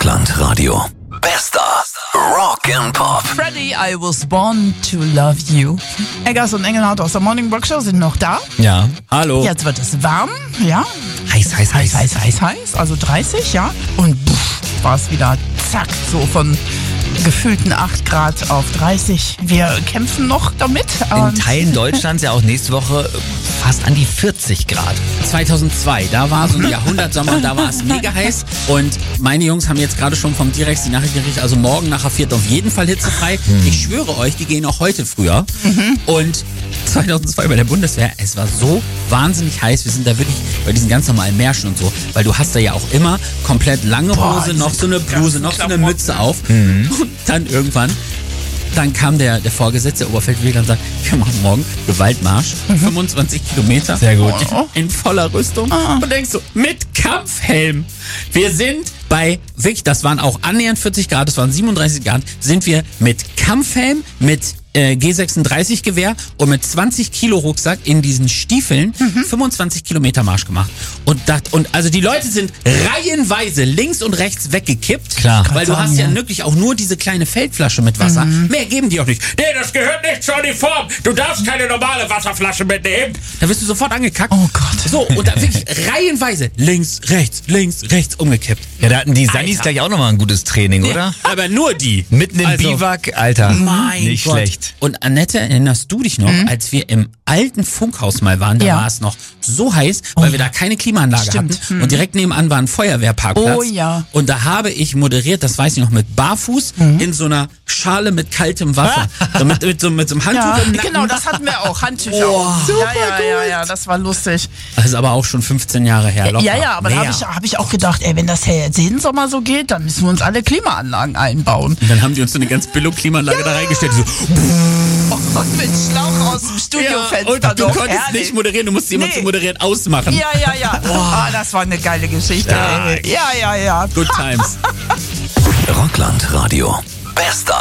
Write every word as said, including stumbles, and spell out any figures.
Rockland Radio. Bester Rock'n'Pop. Freddy, I was born to love you. Eggers und Engelhardt aus der Morning Rock Show sind noch da. Ja, hallo. Jetzt wird es warm, ja. Heiß, heiß, Heiß, heiß, heiß, heiß. Also dreißig, ja. Und pff, war es wieder zack, so von gefühlten acht Grad auf dreißig. Wir kämpfen noch damit. In Teilen Deutschlands ja auch nächste Woche fast an die vierzig Grad. zweitausendzwei, da war so ein Jahrhundertsommer, da war es mega heiß. Und meine Jungs haben jetzt gerade schon vom Direx die Nachricht gekriegt, also morgen nach viert auf jeden Fall hitzefrei. Hm. Ich schwöre euch, die gehen auch heute früher. Mhm. Und zweitausendzwei bei der Bundeswehr, es war so wahnsinnig heiß. Wir sind da wirklich bei diesen ganz normalen Märschen und so, weil du hast da ja auch immer komplett lange Hose, Boah, noch so eine Bluse, noch so eine Mütze auf. Mhm. Und dann irgendwann, dann kam der, der Vorgesetzte, der Oberfeldwebel, und sagt, wir machen morgen Gewaltmarsch, mhm. fünfundzwanzig Kilometer. Sehr gut. In, in voller Rüstung. Ah. Und denkst so, mit Kampfhelm. Wir sind bei, wirklich, das waren auch annähernd vierzig Grad, das waren siebenunddreißig Grad, sind wir mit Kampfhelm, mit äh, G sechsunddreißig Gewehr und mit zwanzig Kilo Rucksack in diesen Stiefeln mhm. fünfundzwanzig Kilometer Marsch gemacht. Und das, und also die Leute sind reihenweise links und rechts weggekippt. Klar. Weil du hast ja wirklich auch nur diese kleine Feldflasche mit Wasser. Mhm. Mehr geben die auch nicht. Nee, das gehört nicht zur Uniform. Du darfst keine normale Wasserflasche mitnehmen. Da wirst du sofort angekackt. Oh Gott. So, und da wirklich reihenweise links, rechts, links, rechts umgekippt. Ja, da hatten die Sannis gleich auch nochmal ein gutes Training, oder? Ja, aber nur die. Mitten im also, Biwak, Alter. Mein nicht Gott. schlecht. Und Annette, erinnerst du dich noch, mhm. als wir im alten Funkhaus mal waren, da ja. war es noch so heiß, weil oh, wir da keine Klimaanlage Stimmt. hatten. Mhm. Und direkt nebenan war ein Feuerwehrparkplatz. Oh ja. Und da habe ich moderiert, das weiß ich noch, mit Barfuß mhm. in so einer Schale mit kaltem Wasser. so mit, mit, so, mit so einem Handtuch ja, im Nacken. Genau, das hatten wir auch. Handtücher. Oh, auch. super ja, ja, ja, ja, das war lustig. Das ist aber auch schon fünfzehn Jahre her. Locker. Ja, ja, aber Mehr. da habe ich, hab ich auch gedacht, ey, wenn das jetzt jeden Sommer so geht, dann müssen wir uns alle Klimaanlagen einbauen. Und dann haben die uns so eine ganz Billo-Klimaanlage ja. da reingestellt. So, oh, und mit Schlauch aus dem Studiofenster. Ja, und du doch, konntest ehrlich. nicht moderieren, du musst jemanden nee. zu moderieren ausmachen. Ja, ja, ja. Oh, das war eine geile Geschichte. Ja, ja, ja, ja. Good times. Rockland Radio. Bester